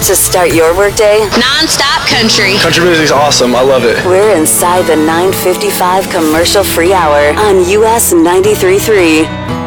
to start your workday? Non-stop country. Country music's awesome. I love it. We're inside the 955 commercial free hour on US 93.3.